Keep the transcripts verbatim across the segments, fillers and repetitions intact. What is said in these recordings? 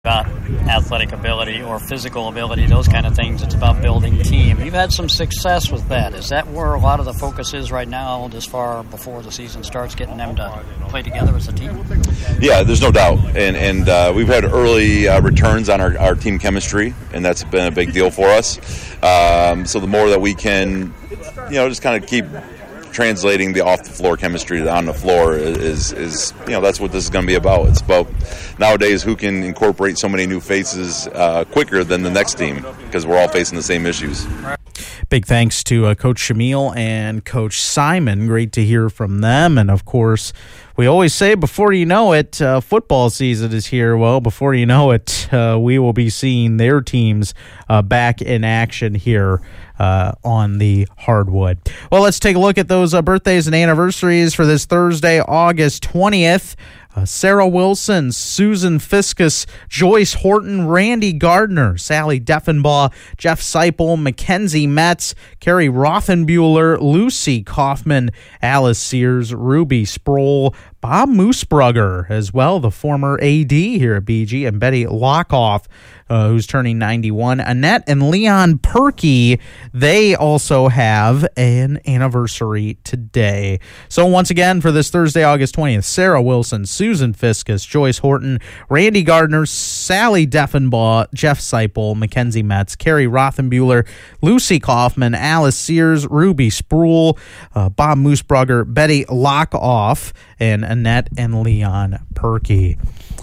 about athletic ability or physical ability, those kind of things. It's about building team. You've had some success with that. Is that where a lot of the focus is right now, this far before the season starts, getting them to play together as a team? Yeah, there's no doubt. And and uh, we've had early uh, returns on our, our team chemistry, and that's been a big deal for us. Um, so the more that we can, you know, just kind of keep translating the off-the-floor chemistry to on the floor is, is, you know, that's what this is going to be about. It's about nowadays who can incorporate so many new faces uh, quicker than the next team, because we're all facing the same issues. Big thanks to uh, Coach Shamil and Coach Simon. Great to hear from them. And, of course, we always say before you know it, uh, football season is here. Well, before you know it, uh, we will be seeing their teams uh, back in action here uh, on the hardwood. Well, let's take a look at those uh, birthdays and anniversaries for this Thursday, August twentieth. Uh, Sarah Wilson, Susan Fiskus, Joyce Horton, Randy Gardner, Sally Deffenbaugh, Jeff Seipel, Mackenzie Metz, Carrie Rothenbuehler, Lucy Kaufman, Alice Sears, Ruby Sproul, Bob Moosbrugger as well, the former A D here at B G, and Betty Lockoff, uh, who's turning ninety-one. Annette and Leon Perky, they also have an anniversary today. So once again, for this Thursday, August twentieth, Sarah Wilson, Susan Fiskus, Joyce Horton, Randy Gardner, Sally Deffenbaugh, Jeff Seipel, Mackenzie Metz, Carrie Rothenbuehler, Lucy Kaufman, Alice Sears, Ruby Sproul, uh, Bob Moosbrugger, Betty Lockoff, and Annette and Leon Perky.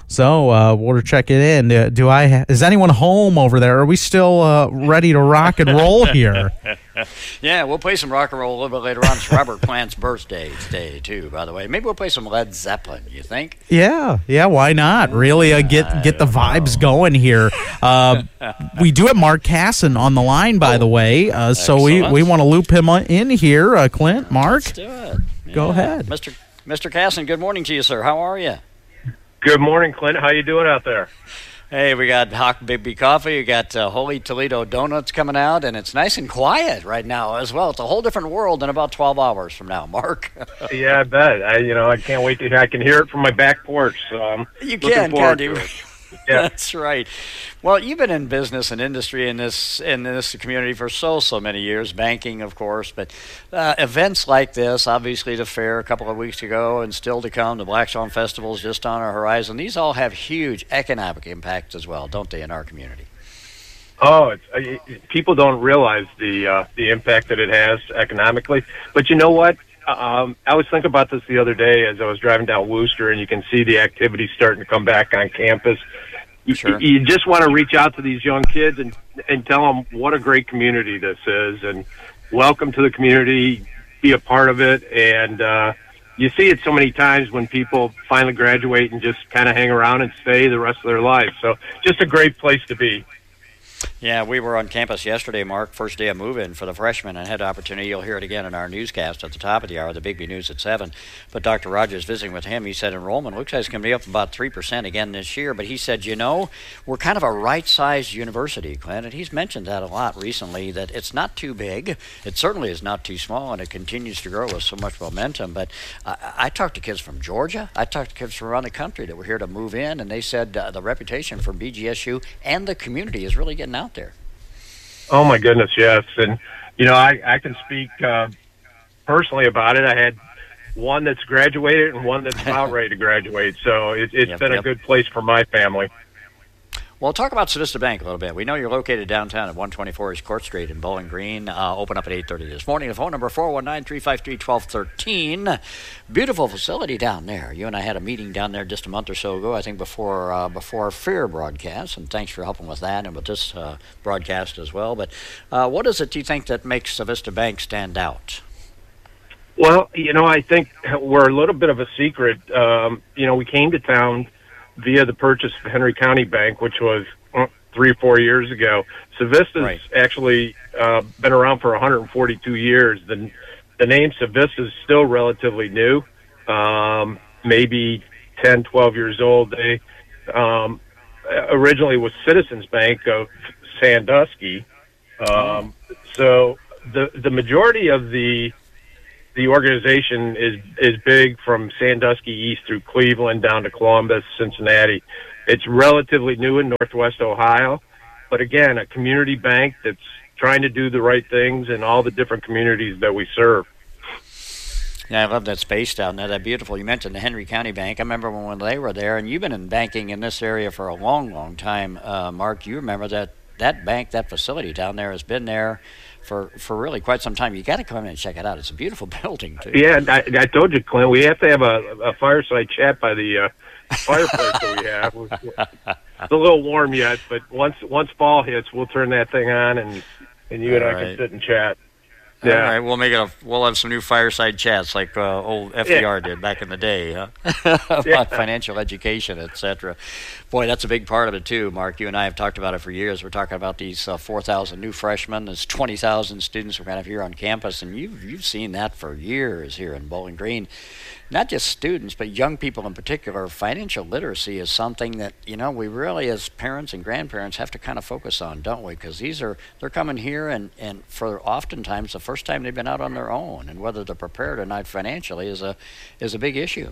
So uh, we're checking in. Uh, do I? Ha- is anyone home over there? Are we still uh, ready to rock and roll here? Yeah, we'll play some rock and roll a little bit later on. It's Robert Plant's birthday today, too, by the way. Maybe we'll play some Led Zeppelin, you think? Yeah, yeah, why not? Really uh, get get the vibes know. going here. Uh, we do have Mark Casson on the line, by oh, the way, uh, so we, we want to loop him in here. Uh, Clint, Mark, let's do it. Yeah. Go ahead. Mister Mister Casson, good morning to you, sir. How are you? Good morning, Clint. How you doing out there? Hey, we got Hawk Bigby Coffee. We got uh, Holy Toledo Donuts coming out, and it's nice and quiet right now as well. It's a whole different world in about twelve hours from now, Mark. Yeah, I bet. I, you know, I can't wait to. I can hear it from my back porch. So I'm you looking can, forward can't to you? it. Yeah. That's right. Well, you've been in business and industry in this in this community for so, so many years, banking, of course, but uh, events like this, obviously the fair a couple of weeks ago and still to come, the Blackstone Festival is just on our horizon. These all have huge economic impacts as well, don't they, in our community? Oh, it's, uh, people don't realize the uh, the impact that it has economically. But you know what? Um, I was thinking about this the other day as I was driving down Wooster, and you can see the activity starting to come back on campus. Sure. You, you just want to reach out to these young kids and, and tell them what a great community this is, and welcome to the community, be a part of it. And uh, you see it so many times when people finally graduate and just kind of hang around and stay the rest of their lives. So just a great place to be. Yeah, we were on campus yesterday, Mark, first day of move-in for the freshmen, and had the opportunity. You'll hear it again in our newscast at the top of the hour, the Bigby News at seven. But Doctor Rogers, visiting with him, he said enrollment looks like it's going to be up about three percent again this year. But he said, you know, we're kind of a right-sized university, Clint, and he's mentioned that a lot recently, that it's not too big. It certainly is not too small, and it continues to grow with so much momentum. But uh, I talked to kids from Georgia. I talked to kids from around the country that were here to move in, and they said uh, the reputation for B G S U and the community is really getting out there. Oh, my goodness, yes. And, you know, I, I can speak uh, personally about it. I had one that's graduated and one that's about ready to graduate. So it, it's yep, been yep. a good place for my family. Well, talk about Civista Bank a little bit. We know you're located downtown at one twenty-four East Court Street in Bowling Green. Uh, open up at eight thirty this morning. The phone number four one nine, three five three, one two one three. Beautiful facility down there. You and I had a meeting down there just a month or so ago, I think before uh, before our fair broadcast, and thanks for helping with that and with this uh, broadcast as well. But uh, what is it, do you think, that makes Civista Bank stand out? Well, you know, I think we're a little bit of a secret. Um, you know, we came to town via the purchase of Henry County Bank, which was uh, three or four years ago. Civista's right. actually uh, been around for one hundred forty-two years. The, the name Civista is still relatively new, um, maybe ten, twelve years old. They um, originally was Citizens Bank of Sandusky. Um, so the the majority of the the organization is is big from Sandusky east through Cleveland down to Columbus, Cincinnati, it's relatively new in Northwest Ohio, but again, a community bank that's trying to do the right things in all the different communities that we serve. Yeah, I love that space down there. That beautiful. You mentioned the Henry County Bank. I remember when, when they were there, and you've been in banking in this area for a long, long time, uh, Mark. You remember that that bank, that facility down there has been there for, for really quite some time. You got to come in and check it out. It's a beautiful building, too. Yeah, I, I told you, Clint, we have to have a, a fireside chat by the uh, fireplace that we have. It's a little warm yet, but once once fall hits, we'll turn that thing on, and, and you and All I right. can sit and chat. Yeah. Yeah. All right, we'll make it. A, we'll have some new fireside chats like uh, old F D R Yeah. did back in the day, huh? About Yeah. financial education, et cetera. Boy, that's a big part of it too, Mark. You and I have talked about it for years. We're talking about these uh, four thousand new freshmen. There's twenty thousand students we're going to have here on campus, and you've you've seen that for years here in Bowling Green. Not just students, but young people in particular. Financial literacy is something that, you know, we really as parents and grandparents have to kind of focus on, don't we? Because these are, they're coming here and, and for oftentimes the first time they've been out on their own, and whether they're prepared or not financially is a is a big issue.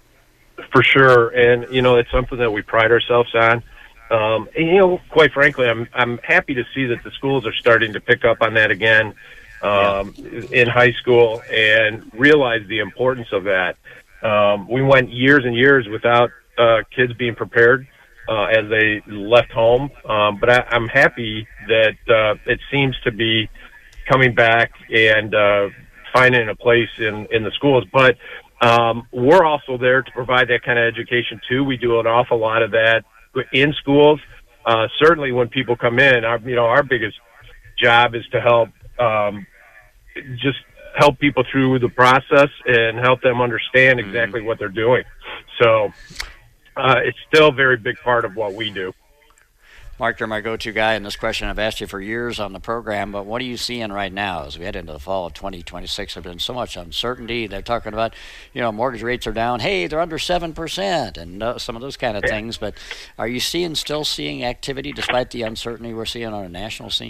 For sure, and you know it's something that we pride ourselves on. Um, and, you know, quite frankly, I'm I'm happy to see that the schools are starting to pick up on that again um, in high school and realize the importance of that. Um, we went years and years without uh, kids being prepared uh, as they left home, um, but I, I'm happy that uh, it seems to be coming back and uh, finding a place in in the schools, but. Um, we're also there to provide that kind of education too. We do an awful lot of that in schools. Uh, certainly when people come in, our, you know, our biggest job is to help, um, just help people through the process and help them understand exactly mm-hmm. what they're doing. So, uh, it's still a very big part of what we do. Mark, you're my go-to guy in this question. I've asked you for years on the program, but what are you seeing right now as we head into the fall of twenty twenty-six? There's been so much uncertainty. They're talking about, you know, mortgage rates are down. Hey, they're under seven percent and uh, some of those kind of yeah. things. But are you seeing, still seeing activity despite the uncertainty we're seeing on a national scene?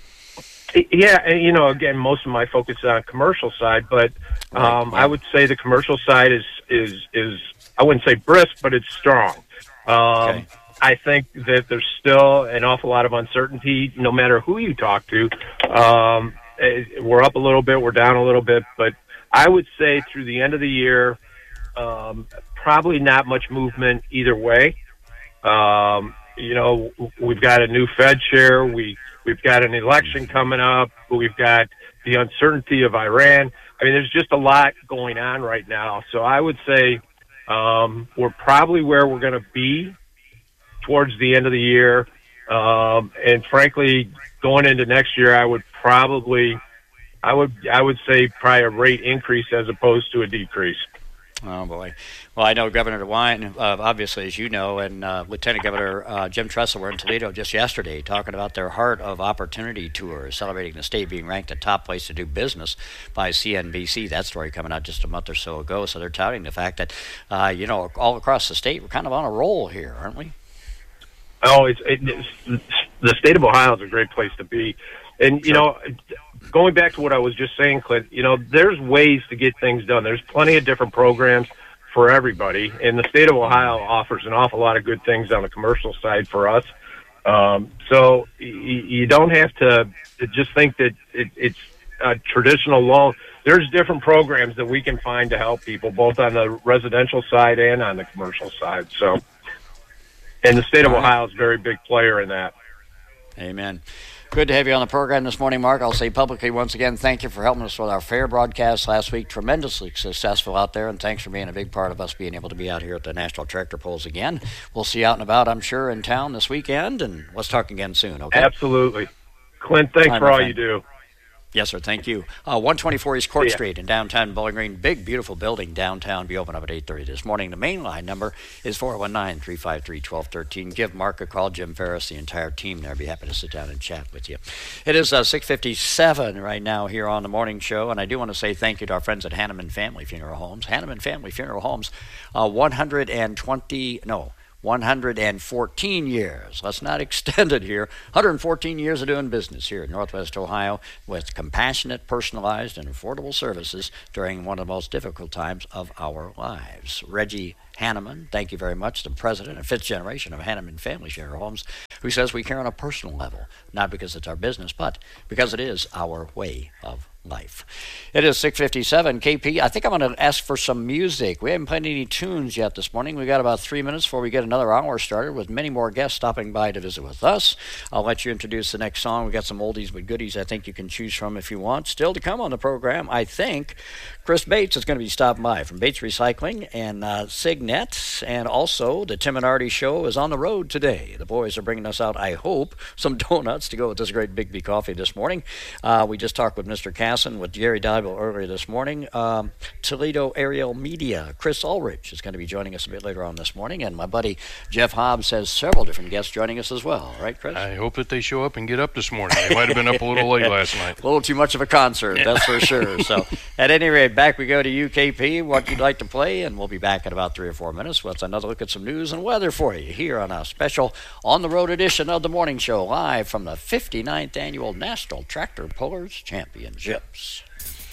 Yeah, and, you know, again, most of my focus is on commercial side, but um, right. yeah. I would say the commercial side is, is, is I wouldn't say brisk, but it's strong. Um, okay. I think that there's still an awful lot of uncertainty, no matter who you talk to. Um, we're up a little bit, we're down a little bit, but I would say through the end of the year, um, probably not much movement either way. Um, you know, we've got a new Fed chair, we, we've got an election coming up, we've got the uncertainty of Iran. I mean, there's just a lot going on right now. So I would say um, we're probably where we're going to be towards the end of the year. Um, and frankly, going into next year, I would probably, I would, I would say probably a rate increase as opposed to a decrease. Oh, boy. Well, I know Governor DeWine, uh, obviously, as you know, and uh, Lieutenant Governor uh, Jim Tressel were in Toledo just yesterday talking about their Heart of Opportunity tour, celebrating the state being ranked the top place to do business by C N B C. That story coming out just a month or so ago. So they're touting the fact that, uh, you know, all across the state, we're kind of on a roll here, aren't we? Oh, it's, it, it's the state of Ohio is a great place to be. And, you know, going back to what I was just saying, Clint, you know, there's ways to get things done. There's plenty of different programs for everybody. And the state of Ohio offers an awful lot of good things on the commercial side for us. Um, so y- you don't have to just think that it, it's a traditional loan. There's different programs that we can find to help people, both on the residential side and on the commercial side. So, and the state of Ohio is a very big player in that. Amen. Good to have you on the program this morning, Mark. I'll say publicly once again, thank you for helping us with our fair broadcast last week. Tremendously successful out there, and thanks for being a big part of us being able to be out here at the National Tractor Polls again. We'll see you out and about, I'm sure, in town this weekend, and let's talk again soon, okay? Absolutely. Clint, thanks Hi, for all friend. you do. Yes, sir. Thank you. Uh, one twenty-four East Court Yeah. Street in downtown Bowling Green. Big, beautiful building downtown. Be open up at eight thirty this morning. The main line number is four one nine, three five three, one two one three. Give Mark a call. Jim Ferris, the entire team there. Be happy to sit down and chat with you. It is uh, six fifty-seven right now here on the morning show, and I do want to say thank you to our friends at Hanneman Family Funeral Homes. Hanneman Family Funeral Homes, uh, one hundred twenty, no, one hundred fourteen years. Let's not extend it here. one hundred fourteen years of doing business here in Northwest Ohio with compassionate, personalized, and affordable services during one of the most difficult times of our lives. Reggie Hanneman. Thank you very much to the president and fifth generation of Hanneman Family Share Homes, who says we care on a personal level, not because it's our business, but because it is our way of life. It is six fifty-seven K P. I think I'm going to ask for some music. We haven't played any tunes yet this morning. We got about three minutes before we get another hour started with many more guests stopping by to visit with us. I'll let you introduce the next song. We got some oldies but goodies I think you can choose from if you want. Still to come on the program, I think Chris Bates is going to be stopping by from Bates Recycling and uh, Signet, and also the Tim and Artie Show is on the road today. The boys are bringing us out, I hope, some donuts to go with this great Big B coffee this morning. Uh, we just talked with Mister Cass with Jerry Dybel earlier this morning. Um, Toledo Aerial Media, Chris Ulrich is going to be joining us a bit later on this morning, and my buddy Jeff Hobbs has several different guests joining us as well. Right, Chris? I hope that they show up and get up this morning. They might have been up a little late last night. A little too much of a concert, that's for sure. So, at any rate, back we go to U K P, what you'd like to play, and we'll be back in about three or four minutes with another look at some news and weather for you here on a special on-the-road edition of The Morning Show, live from the fifty-ninth Annual National Tractor Pullers Championships.